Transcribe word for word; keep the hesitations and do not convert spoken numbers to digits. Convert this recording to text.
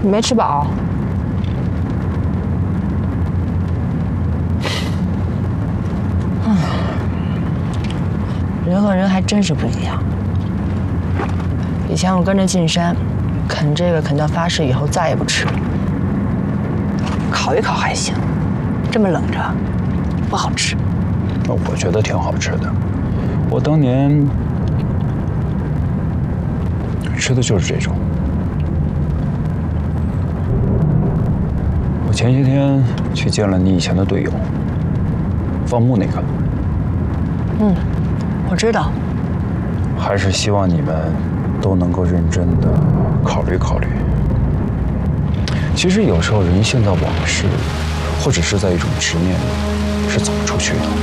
你没吃饱？嗯，人和人还真是不一样。以前我跟着进山，啃这个啃到发誓以后再也不吃了。烤一烤还行，这么冷着，不好吃。 那我觉得挺好吃的。我当年吃的就是这种。我前些天去见了你以前的队友，放牧那个。 嗯，我知道。 还是希望你们都能够认真的考虑考虑。其实有时候人陷在往事，或者是在一种执念里，是走不出去的。